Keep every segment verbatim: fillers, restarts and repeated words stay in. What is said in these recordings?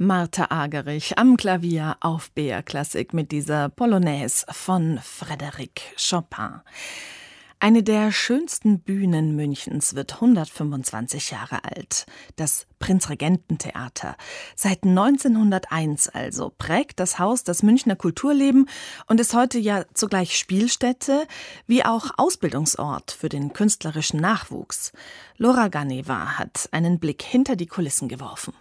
Martha Agerich am Klavier auf B R Klassik mit dieser Polonaise von Frédéric Chopin. Eine der schönsten Bühnen Münchens wird hundertfünfundzwanzig Jahre alt. Das Prinzregententheater. Seit neunzehnhunderteins also prägt das Haus das Münchner Kulturleben und ist heute ja zugleich Spielstätte wie auch Ausbildungsort für den künstlerischen Nachwuchs. Laura Ganeva hat einen Blick hinter die Kulissen geworfen.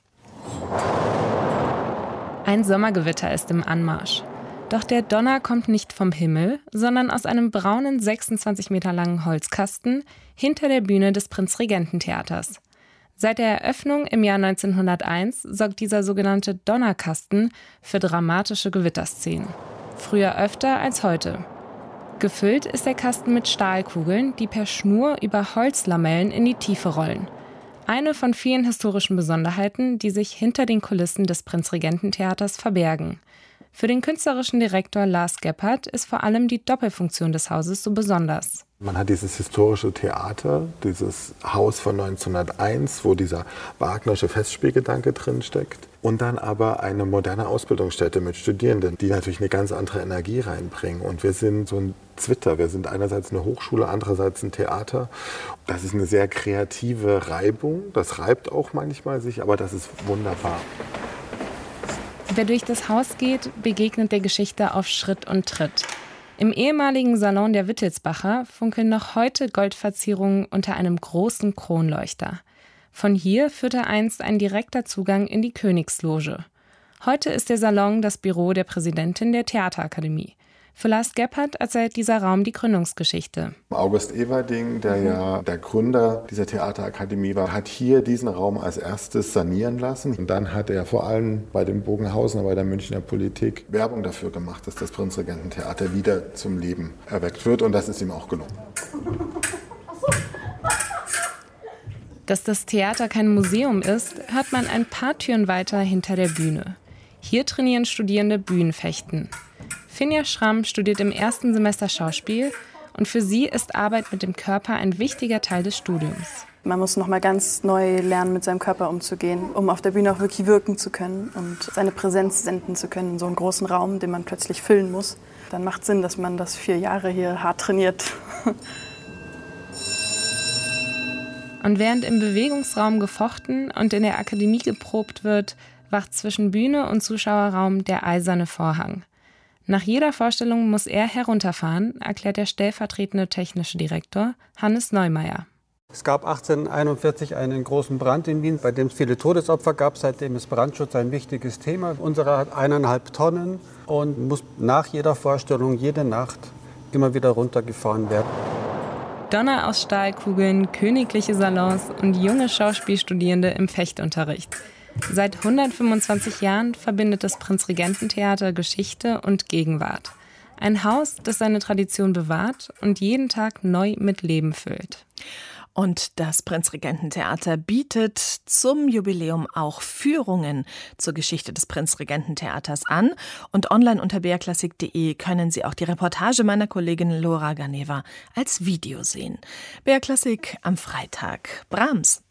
Ein Sommergewitter ist im Anmarsch. Doch der Donner kommt nicht vom Himmel, sondern aus einem braunen, sechsundzwanzig Meter langen Holzkasten hinter der Bühne des Prinzregententheaters. Seit der Eröffnung im Jahr neunzehnhunderteins sorgt dieser sogenannte Donnerkasten für dramatische Gewitterszenen. Früher öfter als heute. Gefüllt ist der Kasten mit Stahlkugeln, die per Schnur über Holzlamellen in die Tiefe rollen. Eine von vielen historischen Besonderheiten, die sich hinter den Kulissen des Prinzregententheaters verbergen. Für den künstlerischen Direktor Lars Gebhardt ist vor allem die Doppelfunktion des Hauses so besonders. Man hat dieses historische Theater, dieses Haus von neunzehnhunderteins, wo dieser Wagnersche Festspielgedanke drinsteckt. Und dann aber eine moderne Ausbildungsstätte mit Studierenden, die natürlich eine ganz andere Energie reinbringen. Und wir sind so ein Zwitter. Wir sind einerseits eine Hochschule, andererseits ein Theater. Das ist eine sehr kreative Reibung. Das reibt auch manchmal sich, aber das ist wunderbar. Wer durch das Haus geht, begegnet der Geschichte auf Schritt und Tritt. Im ehemaligen Salon der Wittelsbacher funkeln noch heute Goldverzierungen unter einem großen Kronleuchter. Von hier führte einst ein direkter Zugang in die Königsloge. Heute ist der Salon das Büro der Präsidentin der Theaterakademie. Für Lars Gebhardt erzählt dieser Raum die Gründungsgeschichte. August Everding, der ja der Gründer dieser Theaterakademie war, hat hier diesen Raum als erstes sanieren lassen. Und dann hat er vor allem bei den Bogenhausener, bei der Münchner Politik Werbung dafür gemacht, dass das Prinzregententheater wieder zum Leben erweckt wird. Und das ist ihm auch gelungen. Dass das Theater kein Museum ist, hört man ein paar Türen weiter hinter der Bühne. Hier trainieren Studierende Bühnenfechten. Finja Schramm studiert im ersten Semester Schauspiel und für sie ist Arbeit mit dem Körper ein wichtiger Teil des Studiums. Man muss noch mal ganz neu lernen, mit seinem Körper umzugehen, um auf der Bühne auch wirklich wirken zu können und seine Präsenz senden zu können in so einem großen Raum, den man plötzlich füllen muss. Dann macht Sinn, dass man das vier Jahre hier hart trainiert. Und während im Bewegungsraum gefochten und in der Akademie geprobt wird, wacht zwischen Bühne und Zuschauerraum der eiserne Vorhang. Nach jeder Vorstellung muss er herunterfahren, erklärt der stellvertretende technische Direktor Hannes Neumeier. Es gab achtzehnhunderteinundvierzig einen großen Brand in Wien, bei dem es viele Todesopfer gab. Seitdem ist Brandschutz ein wichtiges Thema. Unsere hat eineinhalb Tonnen und muss nach jeder Vorstellung, jede Nacht immer wieder runtergefahren werden. Donner aus Stahlkugeln, königliche Salons und junge Schauspielstudierende im Fechtunterricht. Seit hundertfünfundzwanzig Jahren verbindet das Prinzregententheater Geschichte und Gegenwart. Ein Haus, das seine Tradition bewahrt und jeden Tag neu mit Leben füllt. Und das Prinzregententheater bietet zum Jubiläum auch Führungen zur Geschichte des Prinzregententheaters an. Und online unter b r klassik punkt de können Sie auch die Reportage meiner Kollegin Laura Ganeva als Video sehen. B R Klassik am Freitag. Brahms.